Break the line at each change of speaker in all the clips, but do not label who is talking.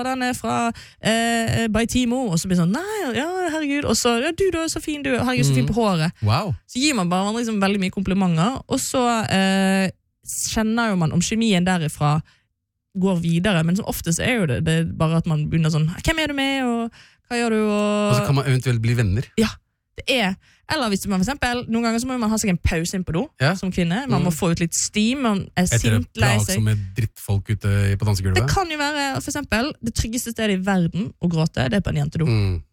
den er fra Baitimo, og så blir det sånn, nei, ja, herregud, og så, ja, du er så fin, du, herregud, så fin på håret.
Wow.
Så gir man bare hverandre liksom veldig mye komplimenter, og så kjenner jo man om kjemien derifra går videre, men som oftest er jo det er bare at man begynner sånn, hvem er du med, og hva gjør du?
Og så kan man eventuelt bli venner.
Ja, det er. Eller hvis man for eksempel, noen ganger så må man ha seg en pause inn på do, som kvinne. Man må få ut litt steam, man er sint, lei seg.
Som er drittfolk ute på dansegulvet.
Det kan jo være, for eksempel, det tryggeste stedet i verden å gråte, det er på en jentedo.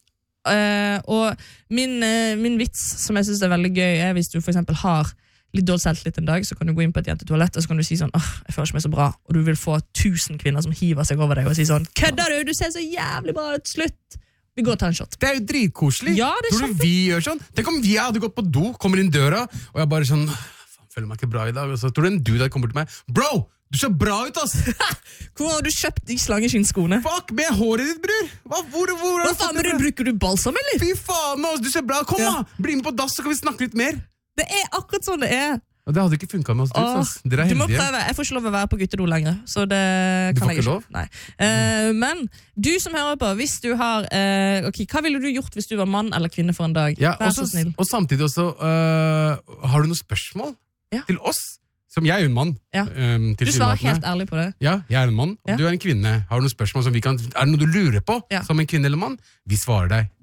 Og min vits, som jeg synes er veldig gøy, er hvis du for eksempel har litt dårlig selvtillit en dag, så kan du gå inn på et jentetoalett, og så kan du si sånn, jeg føler ikke meg så bra, og du vil få 1000 kvinner som hiver seg over deg og sier sånn, kødder du? Du ser så jævlig bra ut, slutt! Vi går og tar en shot.
Det er jo dritkoselig.
Ja, det er
tror du vi gjør sånn? Tenk om vi hadde gått på do, kommer inn døra, og jeg bare sånn, føler meg ikke bra i dag, og så tror du en dude hadde kommet til meg, bro, du ser bra ut, ass!
Hvor har du kjøpt de slangeskinnskoene?
Fuck, med håret ditt, bror! Hva
faen, bruker du balsam, eller?
Fy faen, ass, du ser bra, kom da! Bli med på dass, så kan vi snakke litt mer.
Det er akkurat sånn det er.
Og det hadde ikke funket med oss, dere er heldige.
Du må prøve, jeg får ikke lov å være på guttedo lenger, så det
du
kan
får
jeg
ikke
ikke.
lov?
Nei. Men du som hører på, hvis du har, hva ville du gjort hvis du var mann eller kvinne for en dag?
Ja,
Vær så snill.
og samtidig også, har du noen spørsmål til oss? Som jeg er jo en mann.
Ja. Du svarer helt ærlig på det.
Ja, jeg er en mann, og du er en kvinne. Har du noen spørsmål som vi kan, er det noe du lurer på som en kvinne eller mann? Vi svarer deg.